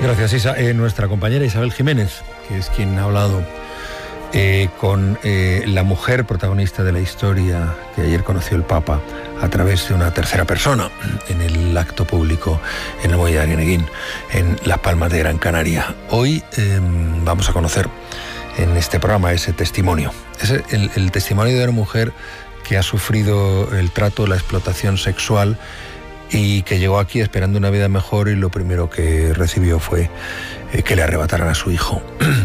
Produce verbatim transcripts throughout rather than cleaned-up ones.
Gracias, Isa. Eh, nuestra compañera Isabel Jiménez, que es quien ha hablado eh, con eh, la mujer protagonista de la historia que ayer conoció el Papa a través de una tercera persona en el acto público en el Muelle de Arguineguín, en Las Palmas de Gran Canaria. Hoy eh, vamos a conocer en este programa ese testimonio. Es el, el testimonio de una mujer que ha sufrido el trato, la explotación sexual y que llegó aquí esperando una vida mejor, y lo primero que recibió fue eh, que le arrebataran a su hijo.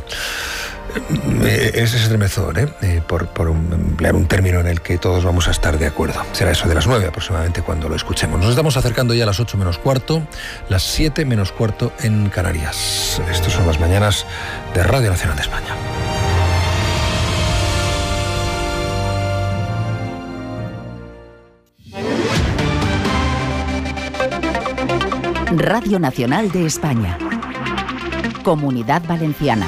Es estremecedor, ¿eh? Eh, por, por emplear un término en el que todos vamos a estar de acuerdo. Será eso de las nueve aproximadamente cuando lo escuchemos. Nos estamos acercando ya a las ocho menos cuarto, las siete menos cuarto en Canarias. Estas son las mañanas de Radio Nacional de España. Radio Nacional de España. Comunidad Valenciana.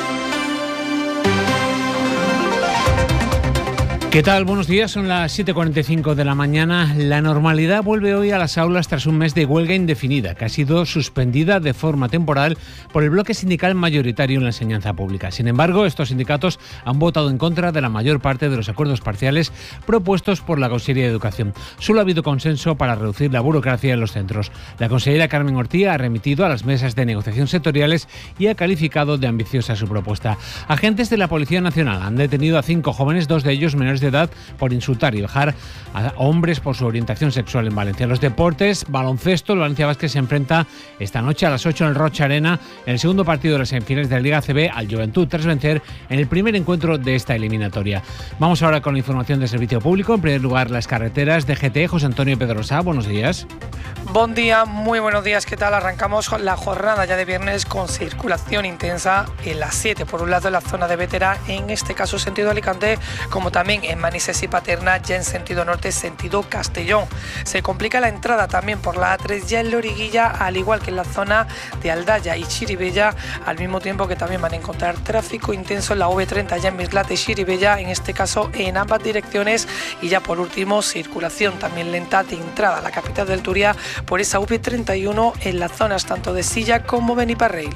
¿Qué tal? Buenos días, son las siete cuarenta y cinco de la mañana. La normalidad vuelve hoy a las aulas tras un mes de huelga indefinida, que ha sido suspendida de forma temporal por el bloque sindical mayoritario en la enseñanza pública. Sin embargo, estos sindicatos han votado en contra de la mayor parte de los acuerdos parciales propuestos por la Consellería de Educación. Solo ha habido consenso para reducir la burocracia en los centros. La consellera Carmen Ortí ha remitido a las mesas de negociación sectoriales y ha calificado de ambiciosa su propuesta. Agentes de la Policía Nacional han detenido a cinco jóvenes, dos de ellos menores de edad, por insultar y vejar a hombres por su orientación sexual en Valencia. Los deportes, baloncesto, el Valencia Basket se enfrenta esta noche a las ocho en el Rocha Arena en el segundo partido de las semifinales de la Liga A C B al Juventud, tras vencer en el primer encuentro de esta eliminatoria. Vamos ahora con la información del servicio público. En primer lugar, las carreteras de G T. José Antonio Pedrosa, buenos días. Buen día, muy buenos días, ¿qué tal? Arrancamos la jornada ya de viernes con circulación intensa en las siete, por un lado en la zona de Bétera, en este caso sentido Alicante, como también en Manises y Paterna, ya en sentido norte, sentido Castellón. Se complica la entrada también por la A tres ya en Loriguilla, al igual que en la zona de Aldaya y Chiribella, al mismo tiempo que también van a encontrar tráfico intenso en la V treinta ya en Mislata y Chiribella, en este caso en ambas direcciones. Y ya por último, circulación también lenta de entrada a la capital del Turia por esa V treinta y uno en las zonas tanto de Silla como Beniparrell.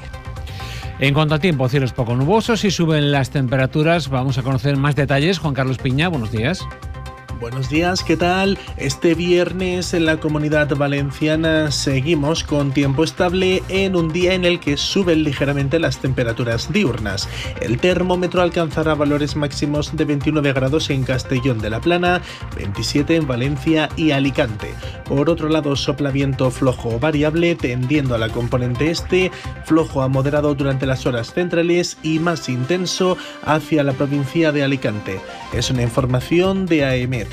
En cuanto a tiempo, cielos poco nubosos y suben las temperaturas. Vamos a conocer más detalles. Juan Carlos Piña, buenos días. Buenos días, ¿qué tal? Este viernes en la Comunidad Valenciana seguimos con tiempo estable en un día en el que suben ligeramente las temperaturas diurnas. El termómetro alcanzará valores máximos de veintinueve grados en Castellón de la Plana, veintisiete en Valencia y Alicante. Por otro lado, sopla viento flojo o variable tendiendo a la componente este, flojo a moderado durante las horas centrales y más intenso hacia la provincia de Alicante. Es una información de A E M E T.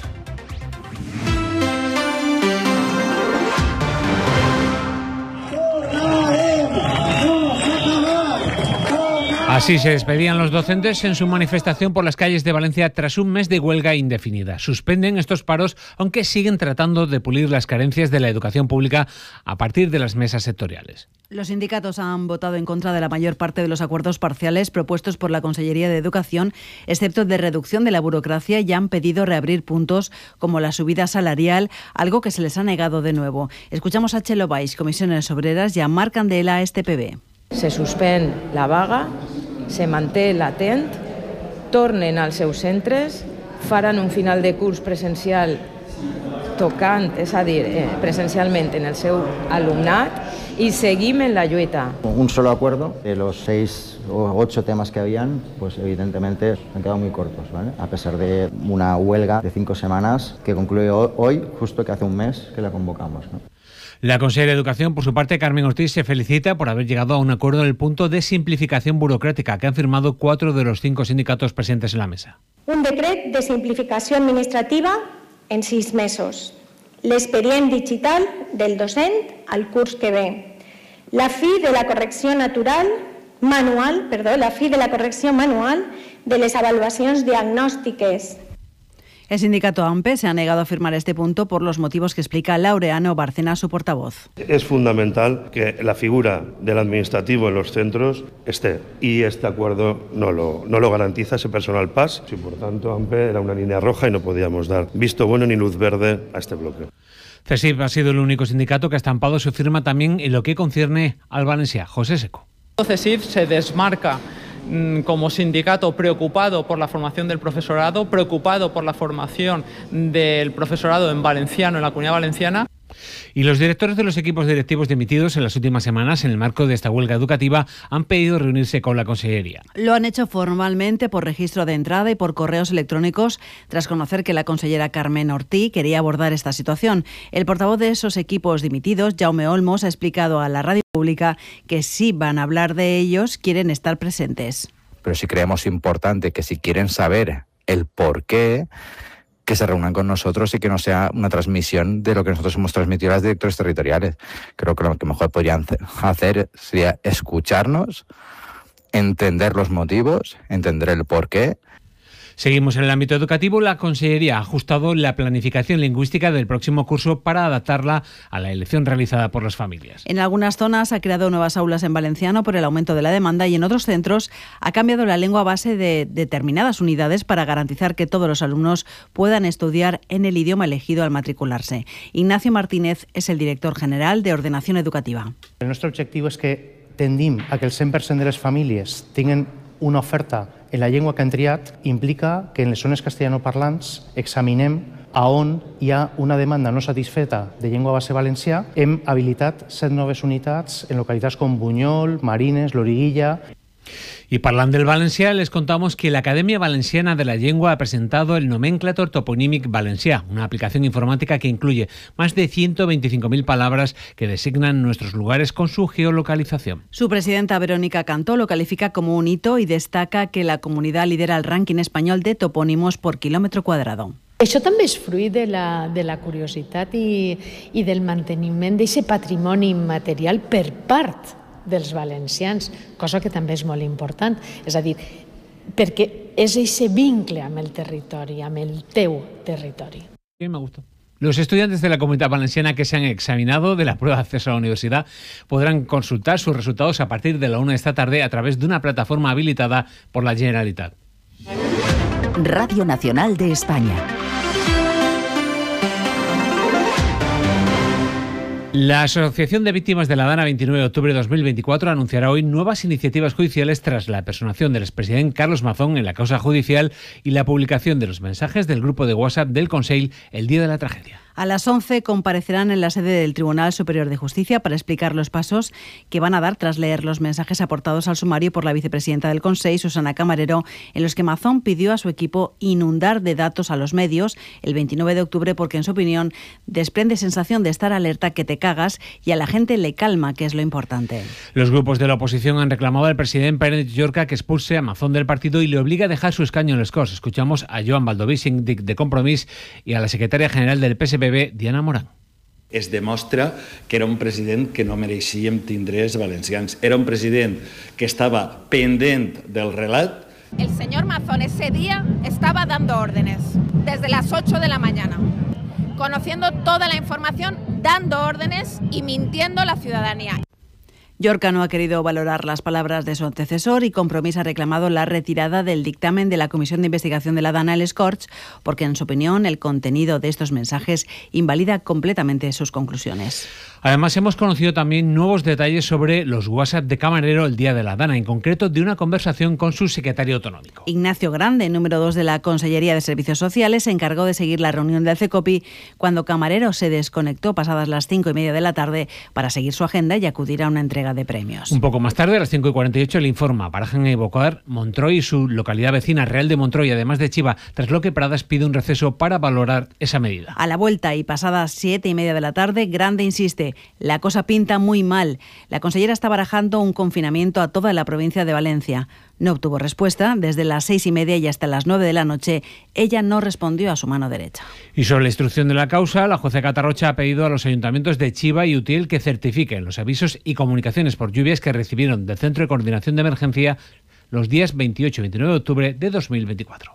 Así se despedían los docentes en su manifestación por las calles de Valencia tras un mes de huelga indefinida. Suspenden estos paros, aunque siguen tratando de pulir las carencias de la educación pública a partir de las mesas sectoriales. Los sindicatos han votado en contra de la mayor parte de los acuerdos parciales propuestos por la Consellería de Educación, excepto el de reducción de la burocracia, y han pedido reabrir puntos como la subida salarial, algo que se les ha negado de nuevo. Escuchamos a Chelo Baix, Comisiones Obreras, y a Marc Candela, este P B. Se suspèn la vaga, se manté latent, tornen als seus centres, faran un final de curs presencial tocant, és a dir, eh, presencialment en el seu alumnat, y seguim en la lluita. Un solo acuerdo de los seis o ocho temas que habían, pues evidentemente han quedado muy cortos, ¿vale? A pesar de una huelga de cinco semanas que concluye hoy, justo que hace un mes que la convocamos, ¿no? La consellera de Educación, por su parte, Carmen Ortiz, se felicita por haber llegado a un acuerdo en el punto de simplificación burocrática que han firmado cuatro de los cinco sindicatos presentes en la mesa. Un decret de simplificació administrativa en sis mesos, l'expedient digital del docent al curs que ve, la fi de la correcció natural manual, perdó, la fi de la correcció manual de les avaluacions diagnòstiques. El sindicato A M P E se ha negado a firmar este punto por los motivos que explica Laureano Bárcena, su portavoz. Es fundamental que la figura del administrativo en los centros esté, y este acuerdo no lo, no lo garantiza ese personal P A S, y por tanto A M P E era una línea roja y no podíamos dar visto bueno ni luz verde a este bloque. CESIF ha sido el único sindicato que ha estampado su firma también en lo que concierne al Valencia. José Seco. CESIF se desmarca como sindicato preocupado por la formación del profesorado, preocupado por la formación del profesorado en valenciano en la Comunidad Valenciana. Y los directores de los equipos directivos dimitidos en las últimas semanas, en el marco de esta huelga educativa, han pedido reunirse con la Consellería. Lo han hecho formalmente por registro de entrada y por correos electrónicos, tras conocer que la consellera Carmen Ortí quería abordar esta situación. El portavoz de esos equipos dimitidos, Jaume Olmos, ha explicado a la radio pública que si van a hablar de ellos, quieren estar presentes. Pero sí creemos importante que si quieren saber el por qué, que se reúnan con nosotros y que no sea una transmisión de lo que nosotros hemos transmitido a los directores territoriales. Creo que lo que mejor podrían hacer sería escucharnos, entender los motivos, entender el porqué. Seguimos en el ámbito educativo. La Consellería ha ajustado la planificación lingüística del próximo curso para adaptarla a la elección realizada por las familias. En algunas zonas ha creado nuevas aulas en valenciano por el aumento de la demanda y en otros centros ha cambiado la lengua base de determinadas unidades para garantizar que todos los alumnos puedan estudiar en el idioma elegido al matricularse. Ignacio Martínez es el director general de Ordenación Educativa. El nostre objectiu és que tendim a que el cent per cent de les famílies tinguin una oferta en la llengua que han triat. Implica que en les zones castellanoparlants examinem a on hi ha una demanda no satisfeta de llengua base valencià. Hem habilitat set noves unitats en localitats com Bunyol, Marines, Loriguilla. Y parlant del valencià, les contamos que la Academia Valenciana de la Lengua ha presentado el Nomenclator Toponímic Valencià, una aplicación informática que incluye más de ciento veinticinco mil palabras que designan nuestros lugares con su geolocalización. Su presidenta Verónica Cantó lo califica como un hito y destaca que la comunidad lidera el ranking español de topónimos por kilómetro cuadrado. Això també és fruit de la, de la curiositat i, i del manteniment d'aquest patrimoni immaterial per part dels valencians, cosa que també és molt important. És a dir, perquè és aquest vincle amb el territori, amb el teu territori. Sí, me gusta. Los estudiantes de la Comunidad Valenciana que se han examinado de la prueba de acceso a la universidad podrán consultar sus resultados a partir de la una de esta tarde a través de una plataforma habilitada por la Generalitat. Radio Nacional de España. La Asociación de Víctimas de la Dana veintinueve de octubre de dos mil veinticuatro anunciará hoy nuevas iniciativas judiciales tras la personación del expresidente Carlos Mazón en la causa judicial y la publicación de los mensajes del grupo de WhatsApp del Consell el día de la tragedia. A las once comparecerán en la sede del Tribunal Superior de Justicia para explicar los pasos que van a dar tras leer los mensajes aportados al sumario por la vicepresidenta del Consell, Susana Camarero, en los que Mazón pidió a su equipo inundar de datos a los medios el veintinueve de octubre porque, en su opinión, desprende sensación de estar alerta que te cagas y a la gente le calma, que es lo importante. Los grupos de la oposición han reclamado al presidente Pérez Llorca que expulse a Mazón del partido y le obliga a dejar su escaño en les Corts. Escuchamos a Joan Baldoví, síndic de Compromís, y a la secretaria general del P S B B, Diana Morán. Es demostra que era un president que no mereixíem tindre els valencians. Era un president que estava pendent del relat. El señor Mazón ese día estaba dando órdenes desde las ocho de la mañana, conociendo toda la información, dando órdenes y mintiendo a la ciudadanía. Llorca no ha querido valorar las palabras de su antecesor y Compromís ha reclamado la retirada del dictamen de la Comisión de Investigación de la Dana en les Corts porque, en su opinión, el contenido de estos mensajes invalida completamente sus conclusiones. Además, hemos conocido también nuevos detalles sobre los WhatsApp de Camarero el día de la Dana, en concreto de una conversación con su secretario autonómico. Ignacio Grande, número dos de la Consellería de Servicios Sociales, se encargó de seguir la reunión del CECOPI cuando Camarero se desconectó pasadas las cinco y media de la tarde para seguir su agenda y acudir a una entrega de premios. Un poco más tarde, a las cinco y cuarenta y ocho, le informa Barajan y Bocar, Montroy y su localidad vecina Real de Montroy, además de Chiva, tras lo que Pradas pide un receso para valorar esa medida. A la vuelta y pasadas siete y media de la tarde, Grande insiste: la cosa pinta muy mal. La consellera está barajando un confinamiento a toda la provincia de Valencia. No obtuvo respuesta. Desde las seis y media y hasta las nueve de la noche, ella no respondió a su mano derecha. Y sobre la instrucción de la causa, la jueza Catarrocha ha pedido a los ayuntamientos de Chiva y Utiel que certifiquen los avisos y comunicaciones por lluvias que recibieron del Centro de Coordinación de Emergencia los días veintiocho y veintinueve de octubre de dos mil veinticuatro.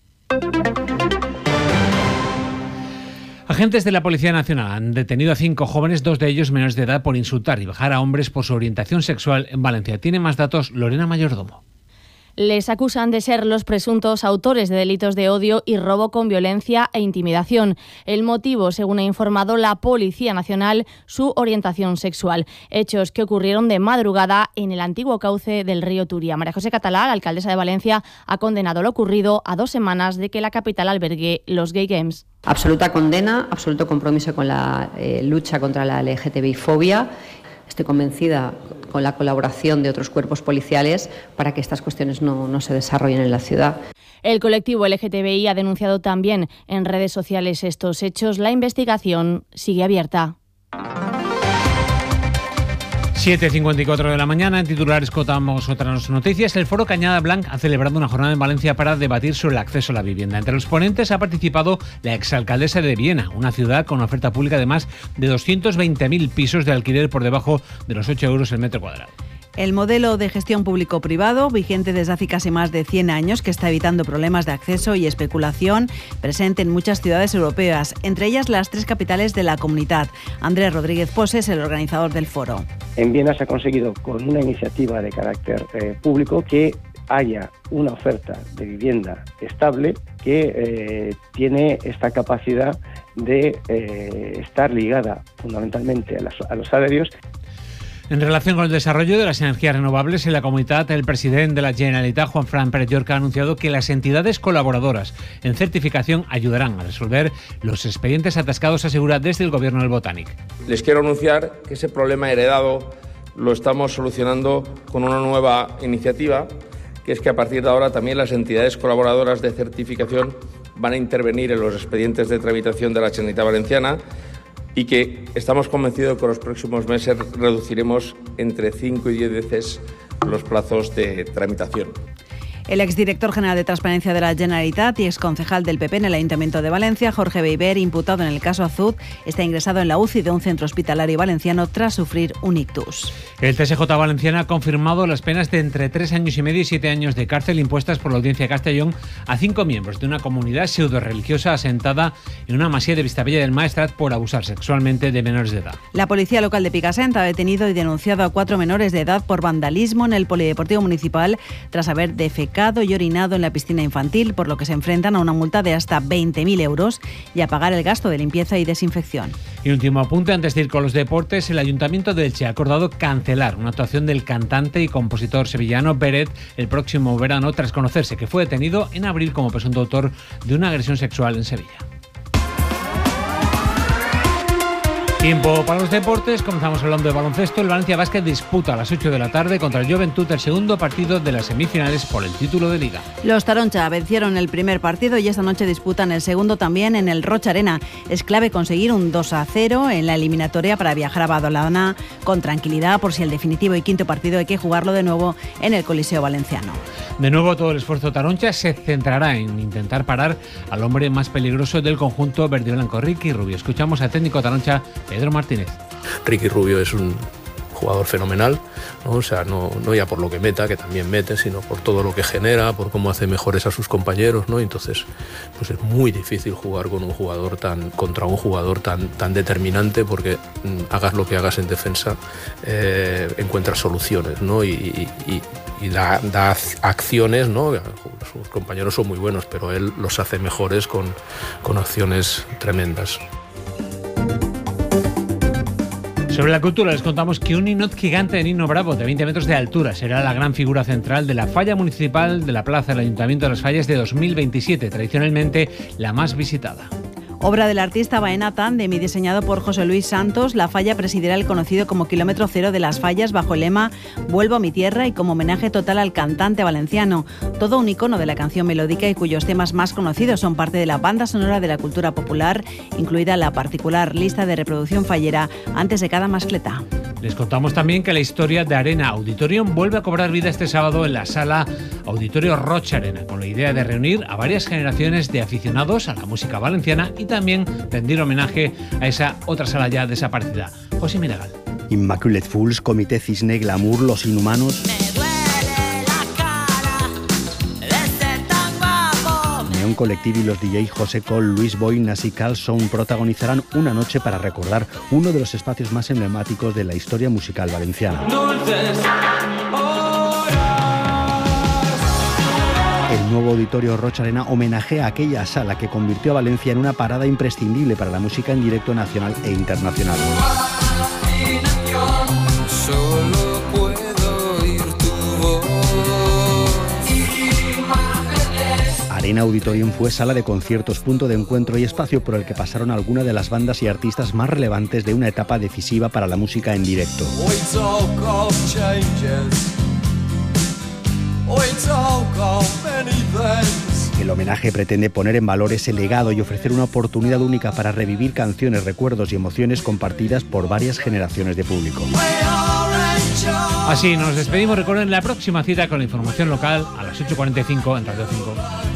Agentes de la Policía Nacional han detenido a cinco jóvenes, dos de ellos menores de edad, por insultar y bajar a hombres por su orientación sexual en Valencia. Tiene más datos Lorena Mayordomo. Les acusan de ser los presuntos autores de delitos de odio y robo con violencia e intimidación. El motivo, según ha informado la Policía Nacional, su orientación sexual. Hechos que ocurrieron de madrugada en el antiguo cauce del río Turia. María José Catalá, la alcaldesa de Valencia, ha condenado lo ocurrido a dos semanas de que la capital albergue los Gay Games. Absoluta condena, absoluto compromiso con la eh, lucha contra la L G T B I fobia. Estoy convencida con la colaboración de otros cuerpos policiales para que estas cuestiones no, no se desarrollen en la ciudad. El colectivo L G T B I ha denunciado también en redes sociales estos hechos. La investigación sigue abierta. siete cincuenta y cuatro de la mañana, en titulares contamos otras noticias. El Foro Cañada Blanc ha celebrado una jornada en Valencia para debatir sobre el acceso a la vivienda. Entre los ponentes ha participado la exalcaldesa de Viena, una ciudad con oferta pública de más de doscientos veinte mil pisos de alquiler por debajo de los ocho euros el metro cuadrado. El modelo de gestión público-privado, vigente desde hace casi más de cien años, que está evitando problemas de acceso y especulación, presente en muchas ciudades europeas, entre ellas las tres capitales de la comunidad. Andrés Rodríguez Pose es el organizador del foro. En Viena se ha conseguido, con una iniciativa de carácter eh, público, que haya una oferta de vivienda estable que eh, tiene esta capacidad de eh, estar ligada fundamentalmente a, las, a los salarios. En relación con el desarrollo de las energías renovables en la comunidad, el presidente de la Generalitat, Juan Fran Pérez Llorca, ha anunciado que las entidades colaboradoras en certificación ayudarán a resolver los expedientes atascados, asegura desde el Gobierno del Botánic. Les quiero anunciar que ese problema heredado lo estamos solucionando con una nueva iniciativa, que es que a partir de ahora también las entidades colaboradoras de certificación van a intervenir en los expedientes de tramitación de la Generalitat Valenciana, y que estamos convencidos de que en los próximos meses reduciremos entre cinco y diez veces los plazos de tramitación. El exdirector general de Transparencia de la Generalitat y exconcejal del P P en el Ayuntamiento de Valencia, Jorge Beiber, imputado en el caso Azud, está ingresado en la U C I de un centro hospitalario valenciano tras sufrir un ictus. El T S J valenciano ha confirmado las penas de entre tres años y medio y siete años de cárcel impuestas por la Audiencia de Castellón a cinco miembros de una comunidad pseudo-religiosa asentada en una masía de Vistabella del Maestrat por abusar sexualmente de menores de edad. La policía local de Picassent ha detenido y denunciado a cuatro menores de edad por vandalismo en el Polideportivo Municipal tras haber defecado y orinado en la piscina infantil, por lo que se enfrentan a una multa de hasta veinte mil euros y a pagar el gasto de limpieza y desinfección. Y último apunte, antes de ir con los deportes, el Ayuntamiento de Elche ha acordado cancelar una actuación del cantante y compositor sevillano Beret el próximo verano, tras conocerse que fue detenido en abril como presunto autor de una agresión sexual en Sevilla. Tiempo para los deportes. Comenzamos hablando de baloncesto. El Valencia Basket disputa a las ocho de la tarde contra el Joventut el segundo partido de las semifinales por el título de Liga. Los Taroncha vencieron el primer partido y esta noche disputan el segundo también en el Rocha Arena. Es clave conseguir un dos a cero en la eliminatoria para viajar a Badalona con tranquilidad, por si el definitivo y quinto partido hay que jugarlo de nuevo en el Coliseo Valenciano. De nuevo, todo el esfuerzo taroncha se centrará en intentar parar al hombre más peligroso del conjunto verde y blanco, Ricky Rubio. Escuchamos al técnico taroncha, Pedro Martínez. Ricky Rubio es un jugador fenomenal, ¿no? O sea, no, no ya por lo que meta, que también mete, sino por todo lo que genera, por cómo hace mejores a sus compañeros, ¿no? Entonces, pues es muy difícil jugar con un jugador tan, contra un jugador tan, tan determinante, porque mmm, hagas lo que hagas en defensa, eh, encuentras soluciones, ¿no? Y, y, y, y da, da acciones, ¿no? Sus compañeros son muy buenos, pero él los hace mejores con, con acciones tremendas. Sobre la cultura les contamos que un ninot gigante de Nino Bravo de veinte metros de altura será la gran figura central de la falla municipal de la plaza del Ayuntamiento de las Fallas de dos mil veintisiete, tradicionalmente la más visitada. Obra del artista Baena Tandem y diseñado por José Luis Santos, la falla presidirá el conocido como kilómetro cero de las fallas bajo el lema Vuelvo a mi tierra y como homenaje total al cantante valenciano. Todo un icono de la canción melódica y cuyos temas más conocidos son parte de la banda sonora de la cultura popular, incluida la particular lista de reproducción fallera antes de cada mascleta. Les contamos también que la historia de Arena Auditorium vuelve a cobrar vida este sábado en la sala Auditorio Rocha Arena, con la idea de reunir a varias generaciones de aficionados a la música valenciana y también rendir homenaje a esa otra sala ya desaparecida. José Minegal. Immaculate Fools, Comité Cisne, Glamour, Los Inhumanos. Neon Collective y los D J José Col, Luis Boy, Nasi Carlson protagonizarán una noche para recordar uno de los espacios más emblemáticos de la historia musical valenciana. El nuevo auditorio Rocha Arena homenajea a aquella sala que convirtió a Valencia en una parada imprescindible para la música en directo nacional e internacional. Solo puedo oír tu voz. Arena Auditorium fue sala de conciertos, punto de encuentro y espacio por el que pasaron algunas de las bandas y artistas más relevantes de una etapa decisiva para la música en directo. El homenaje pretende poner en valor ese legado y ofrecer una oportunidad única para revivir canciones, recuerdos y emociones compartidas por varias generaciones de público. Así nos despedimos. Recuerden la próxima cita con la información local a las ocho cuarenta y cinco en Radio cinco.